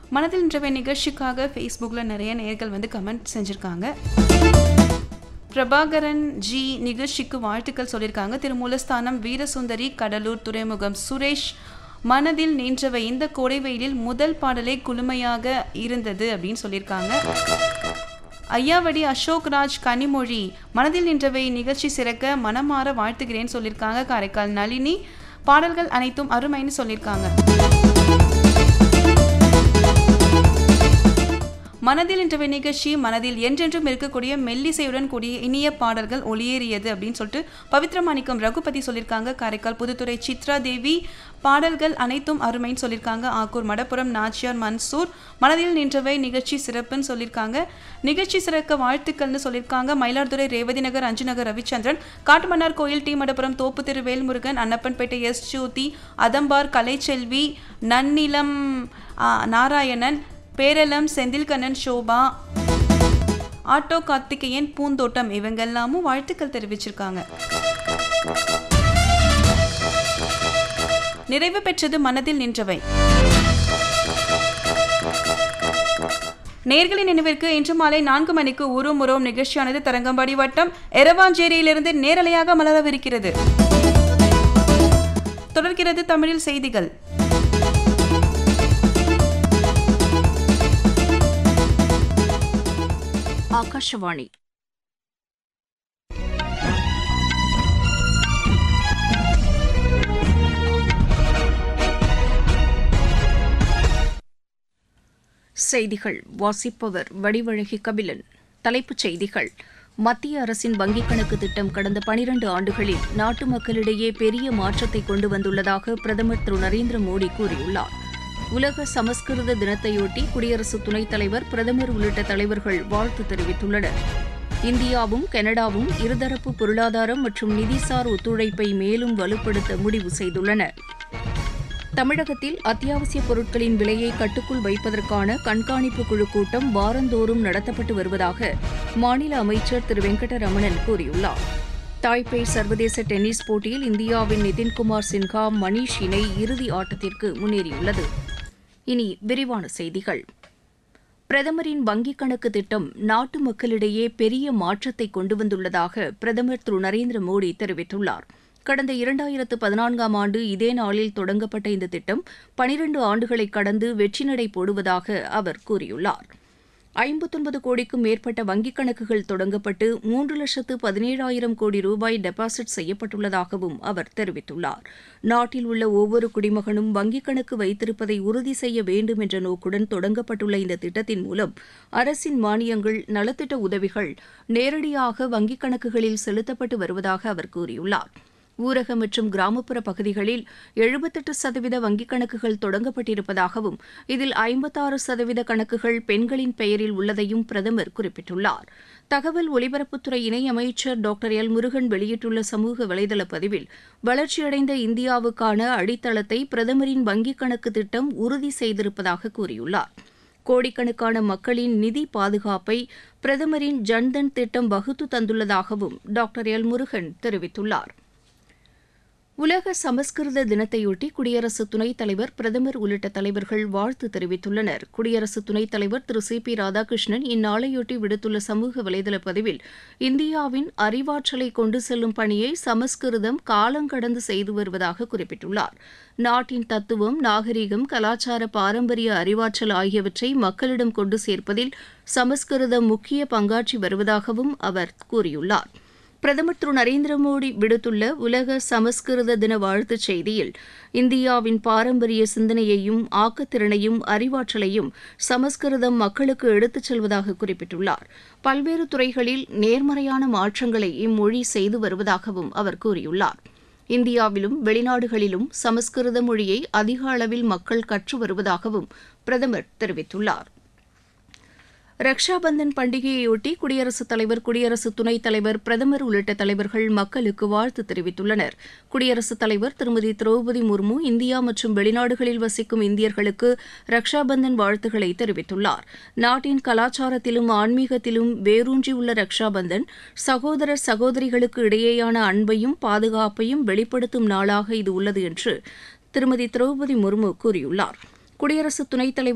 மனதில் நின்றவை நிகழ்ச்சிக்காக ஃபேஸ்புக்கில் நிறைய நேயர்கள் வந்து கமெண்ட் செஞ்சுருக்காங்க. பிரபாகரன் ஜி நிகழ்ச்சிக்கு வாழ்த்துக்கள் சொல்லியிருக்காங்க. திருமூலஸ்தானம் வீரசுந்தரி, கடலூர் துறைமுகம் சுரேஷ், மனதில் நின்றவை இந்த கோடை வெயிலில் முதல் பாடலே குளுமையாக இருந்தது அப்படின்னு சொல்லியிருக்காங்க. ஐயாவடி அசோக்ராஜ் கனிமொழி, மனதில் நின்றவை நிகழ்ச்சி சிறக்க மனமாற வாழ்த்துகிறேன்னு சொல்லியிருக்காங்க. காரைக்கால் நளினி, பாடல்கள் அனைத்தும் அருமைன்னு சொல்லியிருக்காங்க. மனதில் நின்றவை நிகழ்ச்சி மனதில் என்றென்றும் இருக்கக்கூடிய மெல்லிசையுடன் கூடிய இனிய பாடல்கள் ஒளியேறியது அப்படின்னு சொல்லிட்டு பவித்ரமாணிக்கம் ரகுபதி சொல்லியிருக்காங்க. காரைக்கால் புதுத்துறை சித்ரா தேவி, பாடல்கள் அனைத்தும் அருமைன்னு சொல்லியிருக்காங்க. ஆக்கூர் மடப்புரம் நாச்சியார் மன்சூர், மனதில் நின்றவை நிகழ்ச்சி சிறப்புன்னு சொல்லியிருக்காங்க. நிகழ்ச்சி சிறக்க வாழ்த்துக்கள்னு சொல்லியிருக்காங்க. மயிலாடுதுறை ரேவதி நகர் அஞ்சுநகர் ரவிச்சந்திரன், காட்டுமன்னார் கோயில் டி மடப்புரம் தோப்பு திரு வேல்முருகன், அன்னப்பன்பேட்டை எஸ் ஜோதி, அதம்பார் கலைச்செல்வி, நன்னிலம் நாராயணன், பேரளம் செந்தில்கண்ணன், சோபா, ஆட்டோ கார்த்திகேயன், பூந்தோட்டம், இவங்க எல்லாமும் வாழ்த்துக்கள் தெரிவிச்சிருக்காங்க. நிறைவு பெற்றது மனதில் நின்றவை. நேர்களின் நினைவிற்கு இன்று மாலை 4 மணிக்கு உருமுறோம் நிகழ்ச்சியானது தரங்கம்பாடி வட்டம் எரவாஞ்சேரியிலிருந்து நேரலையாக மலரவிருக்கிறது. தொடர்கிறது தமிழில் செய்திகள். ஆகாஷவாணி. செய்திகள் வாசிப்பவர் வடிவழகி கபிலன். தலைப்புச் செய்திகள். மத்திய அரசின் வங்கிக் கணக்கு திட்டம் கடந்த 12 ஆண்டுகளில் நாட்டு மக்களிடையே பெரிய மாற்றத்தை கொண்டு வந்துள்ளதாக பிரதமர் திரு நரேந்திர மோடி கூறியுள்ளார். உலக சமஸ்கிருத தினத்தையொட்டி குடியரசு துணைத் தலைவர், பிரதமர் உள்ளிட்ட தலைவர்கள் வாழ்த்து தெரிவித்துள்ளனர். இந்தியாவும் கனடாவும் இருதரப்பு பொருளாதாரம் மற்றும் நிதிசார் ஒத்துழைப்பை மேலும் வலுப்படுத்த முடிவு செய்துள்ளன. தமிழகத்தில் அத்தியாவசிய பொருட்களின் விலையை கட்டுக்குள் வைப்பதற்கான கண்காணிப்பு குழு கூட்டம் வாரந்தோறும் நடத்தப்பட்டு வருவதாக மாநில அமைச்சர் திரு வெங்கடரமணன் கூறியுள்ளார். தாய்பே சர்வதேச டென்னிஸ் போட்டியில் இந்தியாவின் நிதின்குமார் சின்ஹா, மணீஷ் இணை இறுதி ஆட்டத்திற்கு முன்னேறியுள்ளது. இனி விரிவான செய்திகள். பிரதமரின் வங்கிக் கணக்கு திட்டம் நாட்டு மக்களிடையே பெரிய மாற்றத்தை கொண்டு வந்துள்ளதாக பிரதமர் திரு நரேந்திர மோடி தெரிவித்துள்ளார். கடந்த 2014ஆம் ஆண்டு இதே நாளில் தொடங்கப்பட்ட இந்த திட்டம் 12 ஆண்டுகளை கடந்து வெற்றி நடை போடுவதாக அவர் கூறியுள்ளார். 59 கோடிக்கும் மேற்பட்ட வங்கிக் கணக்குகள் தொடங்கப்பட்டு 3,17,000 கோடி ரூபாய் டெபாசிட் செய்யப்பட்டுள்ளதாகவும் அவர் தெரிவித்துள்ளார். நாட்டில் உள்ள ஒவ்வொரு குடிமகனும் வங்கிக் கணக்கு வைத்திருப்பதை உறுதி செய்ய வேண்டும் என்ற நோக்குடன் தொடங்கப்பட்டுள்ள இந்த திட்டத்தின் மூலம் அரசின் மானியங்கள், நலத்திட்ட உதவிகள் நேரடியாக வங்கிக் கணக்குகளில் செலுத்தப்பட்டு வருவதாக அவர் கூறியுள்ளார். ஊரக மற்றும் கிராமப்புற பகுதிகளில் 78% வங்கிக் கணக்குகள் தொடங்கப்பட்டிருப்பதாகவும் இதில் 56% கணக்குகள் பெண்களின் பெயரில் உள்ளதையும் பிரதமர் குறிப்பிட்டுள்ளார். தகவல் ஒலிபரப்புத்துறை இணையமைச்சர் டாக்டர் எல் முருகன் வெளியிட்டுள்ள சமூக வலைதள பதிவில், வளர்ச்சியடைந்த இந்தியாவுக்கான அடித்தளத்தை பிரதமரின் வங்கிக் கணக்கு திட்டம் உறுதி செய்திருப்பதாக கூறியுள்ளார். கோடிக்கணக்கான மக்களின் நிதி பாதுகாப்பை பிரதமரின் ஜன்தன் திட்டம் வகுத்து தந்துள்ளதாகவும் டாக்டர் எல் முருகன் தெரிவித்துள்ளார். உலக சமஸ்கிருத தினத்தையொட்டி குடியரசு துணைத் தலைவர், பிரதமர் உள்ளிட்ட தலைவர்கள் வாழ்த்து தெரிவித்துள்ளனர். குடியரசு துணைத் தலைவர் திரு சி.பி. ராதாகிருஷ்ணன் இந்நாளையொட்டி விடுத்துள்ள சமூக வலைதள பதிவில், இந்தியாவின் அறிவாற்றலை கொண்டு செல்லும் பணியை சமஸ்கிருதம் காலங்கடந்து செய்து வருவதாக குறிப்பிட்டுள்ளார். நாட்டின் தத்துவம், நாகரிகம், கலாச்சார பாரம்பரிய அறிவாற்றல் ஆகியவற்றை மக்களிடம் கொண்டு சேர்ப்பதில் சமஸ்கிருதம் முக்கிய பங்காற்றி வருவதாகவும் அவர் கூறியுள்ளார். பிரதமர் திரு நரேந்திர மோடி விடுத்துள்ள உலக சமஸ்கிருத தின வாழ்த்துச் செய்தியில், இந்தியாவின் பாரம்பரிய சிந்தனையையும் ஆக்கத்திறனையும் அறிவாற்றலையும் சமஸ்கிருதம் மக்களுக்கு எடுத்துச் செல்வதாக குறிப்பிட்டுள்ளார். பல்வேறு துறைகளில் நேர்மறையான மாற்றங்களை இம்மொழி செய்து வருவதாகவும் அவர் கூறியுள்ளார். இந்தியாவிலும் வெளிநாடுகளிலும் சமஸ்கிருத மொழியை அதிக அளவில் மக்கள் கற்று வருவதாகவும் பிரதமர் தெரிவித்துள்ளார். ரக்ஷாபந்தன் பண்டிகையையொட்டி குடியரசுத் தலைவர், குடியரசு துணைத் தலைவர், பிரதமர் உள்ளிட்ட தலைவர்கள் மக்களுக்கு வாழ்த்து தெரிவித்துள்ளனர். குடியரசுத் தலைவர் திருமதி திரௌபதி முர்மு இந்தியா மற்றும் வெளிநாடுகளில் வசிக்கும் இந்தியர்களுக்கு ரக்ஷாபந்தன் வாழ்த்துக்களை தெரிவித்துள்ளார். நாட்டின் கலாச்சாரத்திலும் ஆன்மீகத்திலும் வேரூன்றியுள்ள ரக்ஷாபந்தன் சகோதரர் சகோதரிகளுக்கு இடையேயான அன்பையும் பாதுகாப்பையும் வெளிப்படுத்தும் நாளாக இது உள்ளது என்று திருமதி திரௌபதி முர்மு கூறியுள்ளார். குடியரசு துணைத் தலைவர்